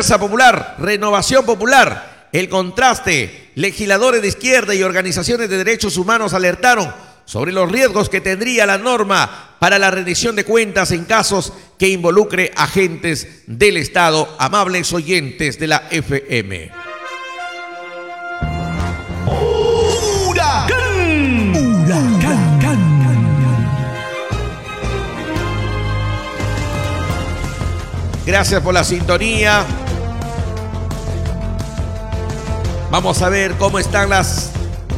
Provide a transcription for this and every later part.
Fuerza Popular, Renovación Popular, el contraste. Legisladores de izquierda y organizaciones de derechos humanos alertaron sobre los riesgos que tendría la norma para la rendición de cuentas en casos que involucre agentes del Estado. Amables oyentes de la FM. ¡Huracán! ¡Huracán! Gracias por la sintonía. Vamos a ver cómo están las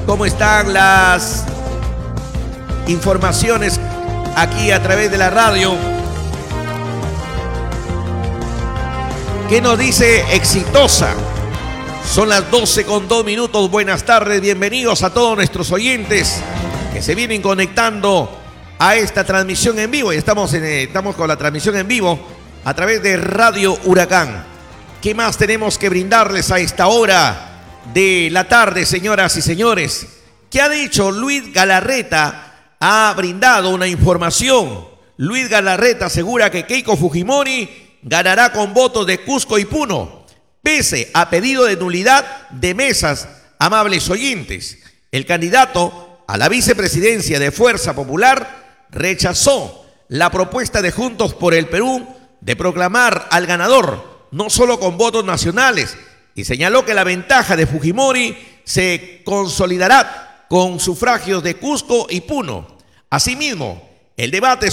informaciones aquí a través de la radio. ¿Qué nos dice Exitosa? Son las 12:02. Buenas tardes, bienvenidos a todos nuestros oyentes que se vienen conectando a esta transmisión en vivo. Y estamos con la transmisión en vivo a través de Radio Huracán. ¿Qué más tenemos que brindarles a esta hora de la tarde, señoras y señores? ¿Qué ha dicho Luis Galarreta? Ha brindado una información. Luis Galarreta asegura que Keiko Fujimori ganará con votos de Cusco y Puno, pese a pedido de nulidad de mesas. Amables oyentes, el candidato a la vicepresidencia de Fuerza Popular rechazó la propuesta de Juntos por el Perú de proclamar al ganador, no solo con votos nacionales, y señaló que la ventaja de Fujimori se consolidará con sufragios de Cusco y Puno. Asimismo, el debate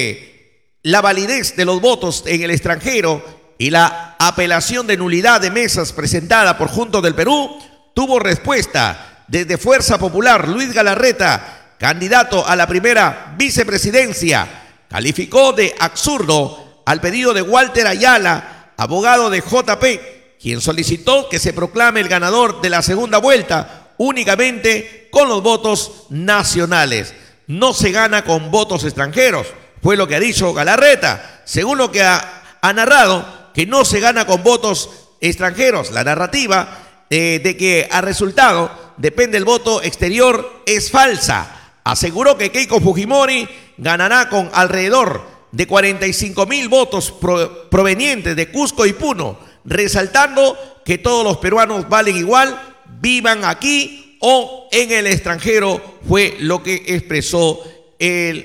sobre la validez de los votos en el extranjero y la apelación de nulidad de mesas presentada por Juntos del Perú tuvo respuesta. Desde Fuerza Popular, Luis Galarreta, candidato a la primera vicepresidencia, calificó de absurdo al pedido de Walter Ayala, abogado de JP, quien solicitó que se proclame el ganador de la segunda vuelta únicamente con los votos nacionales. No se gana con votos extranjeros, fue lo que ha dicho Galarreta. Según lo que ha narrado, que no se gana con votos extranjeros. La narrativa de que a resultado depende el voto exterior es falsa. Aseguró que Keiko Fujimori ganará con alrededor de 45,000 votos provenientes de Cusco y Puno, resaltando que todos los peruanos valen igual, vivan aquí o en el extranjero, fue lo que expresó el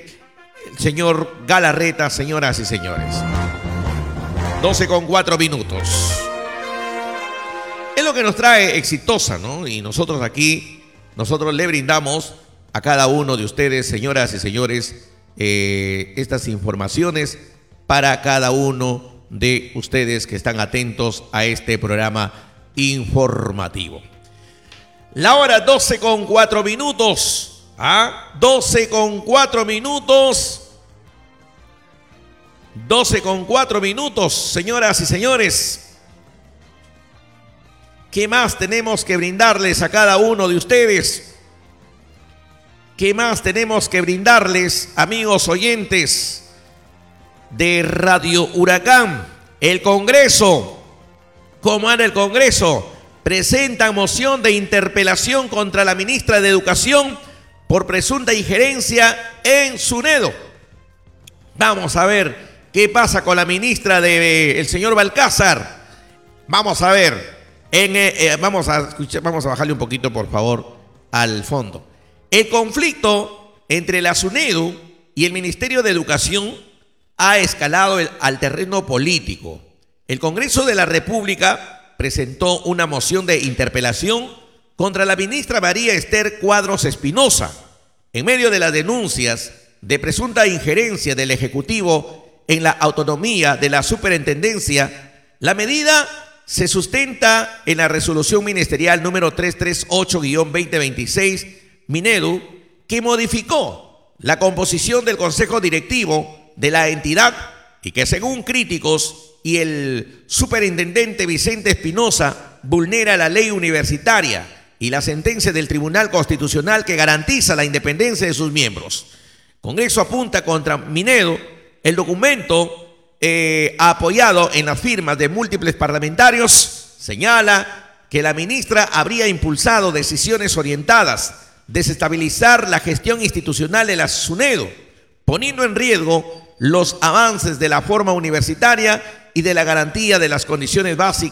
señor Galarreta, señoras y señores. 12:04. Es lo que nos trae Exitosa, ¿no? Y nosotros le brindamos a cada uno de ustedes, señoras y señores, estas informaciones para cada uno de ustedes que están atentos a este programa informativo. La hora 12:04. 12:04, señoras y señores. ¿Qué más tenemos que brindarles a cada uno de ustedes? ¿Qué más tenemos que brindarles, amigos oyentes de Radio Huracán? El Congreso, ¿cómo anda el Congreso? Presenta moción de interpelación contra la ministra de Educación por presunta injerencia en SUNEDO. Vamos a ver qué pasa con la ministra el señor Balcázar. Vamos a ver, vamos a bajarle un poquito, por favor, al fondo. El conflicto entre la SUNEDO y el Ministerio de Educación ha escalado al terreno político. El Congreso de la República presentó una moción de interpelación contra la ministra María Esther Cuadros Espinosa, en medio de las denuncias de presunta injerencia del Ejecutivo en la autonomía de la superintendencia. La medida se sustenta en la resolución ministerial número 338-2026 Minedu, que modificó la composición del Consejo Directivo de la entidad y que, según críticos y el superintendente Vicente Espinosa, vulnera la ley universitaria y la sentencia del Tribunal Constitucional que garantiza la independencia de sus miembros. Congreso apunta contra Minedu. El documento, apoyado en las firmas de múltiples parlamentarios, señala que la ministra habría impulsado decisiones orientadas a desestabilizar la gestión institucional de la SUNEDO, poniendo en riesgo los avances de la forma universitaria y de la garantía de las condiciones básicas